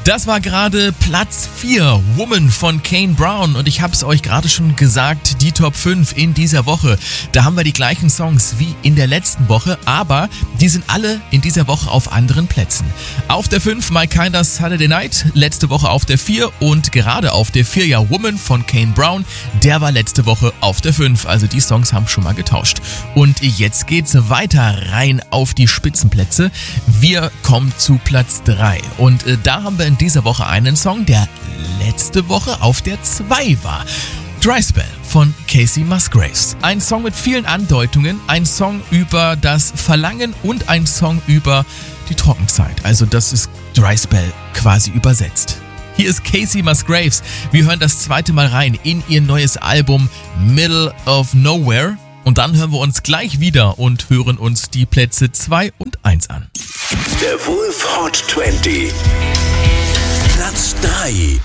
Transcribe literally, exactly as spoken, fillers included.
Das war gerade Platz vier, Woman von Kane Brown. Und ich habe es euch gerade schon gesagt, die Top fünf in dieser Woche. Da haben wir die gleichen Songs wie in der letzten Woche, aber die sind alle in dieser Woche auf anderen Plätzen. Auf der fünf Mike Kinders Saturday Night, letzte Woche auf der vier und gerade auf der vier ja Woman von Kane Brown. Der war letzte Woche auf der fünf, also die Songs haben schon mal getauscht. Und jetzt geht's weiter rein auf die Spitzenplätze. Wir kommen zu Platz drei und äh, da haben wir in dieser Woche einen Song, der letzte Woche auf der zwei war. Dry Spell von Kacey Musgraves. Ein Song mit vielen Andeutungen, ein Song über das Verlangen und ein Song über die Trockenzeit. Also das ist Dry Spell quasi übersetzt. Hier ist Kacey Musgraves. Wir hören das zweite Mal rein in ihr neues Album Middle of Nowhere. Und dann hören wir uns gleich wieder und hören uns die Plätze zwei und eins an. Der Wolf Hot zwanzig. Platz drei.